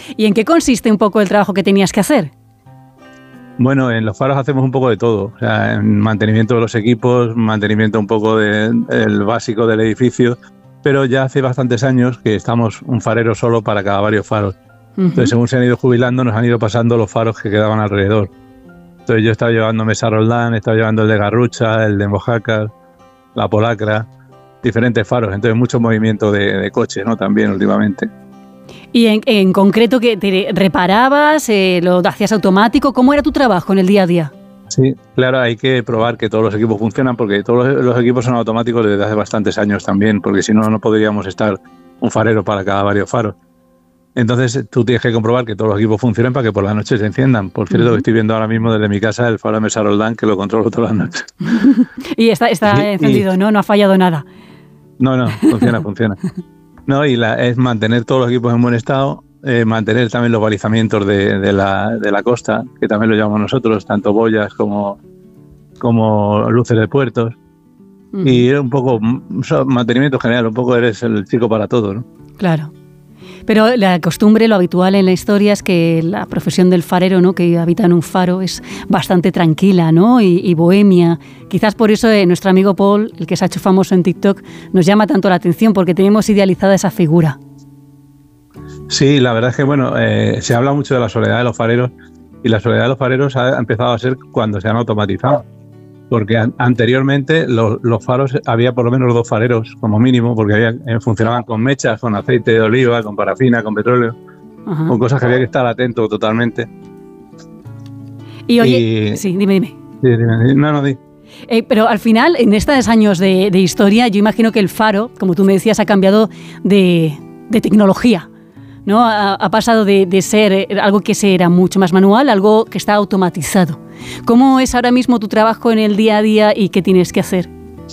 ¿Y en qué consiste un poco el trabajo que tenías que hacer? Bueno, en los faros hacemos un poco de todo, o sea, en mantenimiento de los equipos, mantenimiento un poco del básico del edificio, pero ya hace bastantes años que estamos un farero solo para cada varios faros. Entonces, según se han ido jubilando, nos han ido pasando los faros que quedaban alrededor. Entonces, yo estaba llevando Mesa Roldán, estaba llevando el de Garrucha, el de Mojácar, la Polacra, diferentes faros. Entonces, mucho movimiento de coche, ¿no? También últimamente. Y en concreto, ¿que te reparabas? ¿Lo hacías automático? ¿Cómo era tu trabajo en el día a día? Sí, claro, hay que probar que todos los equipos funcionan, porque todos los equipos son automáticos desde hace bastantes años también, porque si no, no podríamos estar un farero para cada varios faros. Entonces tú tienes que comprobar que todos los equipos funcionen para que por la noche se enciendan. Por cierto, que estoy viendo ahora mismo desde mi casa el faro de Mesa Roldán, que lo controlo todas las noches. Y está encendido, ¿no? No ha fallado nada. No, funciona. No, y es mantener todos los equipos en buen estado, mantener también los balizamientos de la costa, que también lo llamamos nosotros, tanto boyas como luces de puertos. Y un poco mantenimiento general, un poco eres el chico para todo, ¿no? Claro. Pero la costumbre, lo habitual en la historia es que la profesión del farero, ¿no?, que habita en un faro, es bastante tranquila, ¿no?, y bohemia. Quizás por eso nuestro amigo Paul, el que se ha hecho famoso en TikTok, nos llama tanto la atención, porque tenemos idealizada esa figura. Sí, la verdad es que, bueno, se habla mucho de la soledad de los fareros, y la soledad de los fareros ha empezado a ser cuando se han automatizado. Porque anteriormente los faros había por lo menos 2 fareros como mínimo, porque funcionaban con mechas, con aceite de oliva, con parafina, con petróleo, con cosas que había que estar atento totalmente. Y oye, sí, dime. Sí, dime. No, di. Pero al final, en estos años de historia, yo imagino que el faro, como tú me decías, ha cambiado de tecnología, ¿no? Ha pasado de ser algo que era mucho más manual a algo que está automatizado. ¿Cómo es ahora mismo tu trabajo en el día a día y qué tienes que hacer?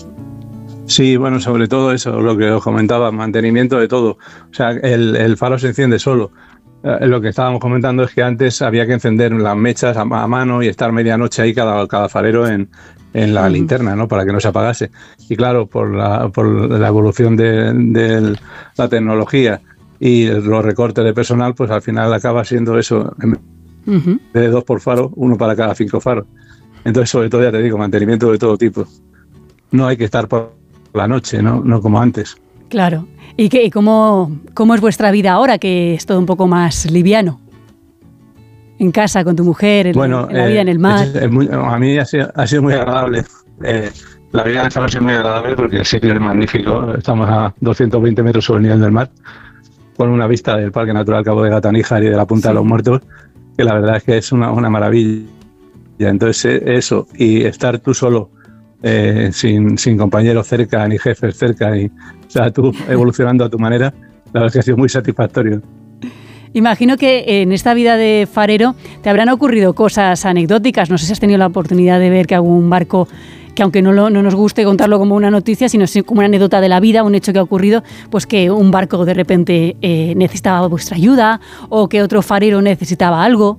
Sí, bueno, sobre todo eso, lo que os comentaba, mantenimiento de todo. O sea, el faro se enciende solo. Lo que estábamos comentando es que antes había que encender las mechas a mano y estar medianoche ahí cada farero en la linterna, ¿no?, para que no se apagase. Y claro, por la evolución de la tecnología y los recortes de personal, pues al final acaba siendo eso, de 2 por faro, 1 para cada 5 faros. Entonces, sobre todo, ya te digo, mantenimiento de todo tipo. No hay que estar por la noche, no como antes. Claro. ¿Y cómo es vuestra vida ahora, que es todo un poco más liviano? En casa, con tu mujer, en la vida en el mar. A mí ha sido muy agradable. La vida en el mar ha sido muy agradable porque el sitio es magnífico. Estamos a 220 metros sobre el nivel del mar, con una vista del Parque Natural Cabo de Gata-Níjar y de la Punta de los Muertos, que la verdad es que es una maravilla. Entonces eso, y estar tú solo, sin compañeros cerca, ni jefes cerca, o sea, tú evolucionando a tu manera, la verdad es que ha sido muy satisfactorio. Imagino que en esta vida de farero te habrán ocurrido cosas anecdóticas. No sé si has tenido la oportunidad de ver que algún barco, que aunque no nos guste contarlo como una noticia, sino como una anécdota de la vida, un hecho que ha ocurrido, pues que un barco de repente necesitaba vuestra ayuda, o que otro farero necesitaba algo.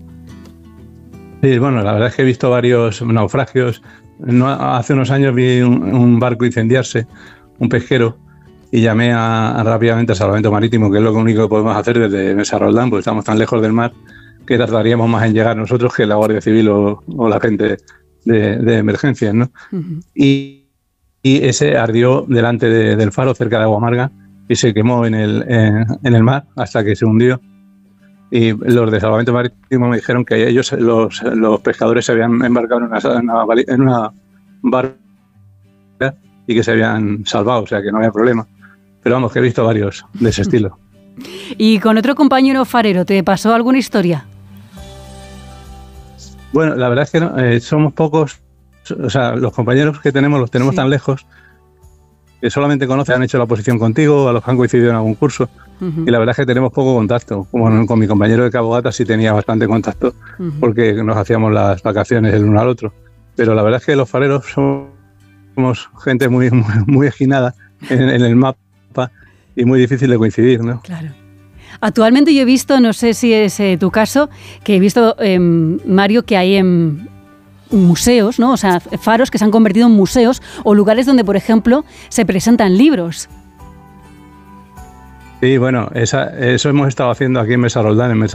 Sí, bueno, la verdad es que he visto varios naufragios. Hace unos años vi un barco incendiarse, un pesquero, y llamé rápidamente a Salvamento Marítimo, que es lo único que podemos hacer desde Mesa Roldán, porque estamos tan lejos del mar que tardaríamos más en llegar nosotros que la Guardia Civil o la gente de emergencias, ¿no? Y ese ardió delante del faro, cerca de Agua Amarga, y se quemó en el mar hasta que se hundió. Y los de Salvamento Marítimo me dijeron que ellos, los pescadores, se habían embarcado en una barca y que se habían salvado, o sea que no había problema. Pero vamos, que he visto varios de ese estilo. ¿Y con otro compañero farero te pasó alguna historia? Bueno, la verdad es que no, somos pocos. O sea, los compañeros que los tenemos tan lejos que solamente han hecho la oposición contigo, a los que han coincidido en algún curso. Y la verdad es que tenemos poco contacto. Como con mi compañero de Cabo Gata sí tenía bastante contacto, porque nos hacíamos las vacaciones el uno al otro. Pero la verdad es que los fareros somos gente muy, muy, muy esquinada en el mapa y muy difícil de coincidir, ¿no? Claro. Actualmente yo he visto, no sé si es tu caso, que he visto, Mario, que hay museos, ¿no? O sea, faros que se han convertido en museos o lugares donde, por ejemplo, se presentan libros. Sí, bueno, eso hemos estado haciendo aquí en Mesa Roldán,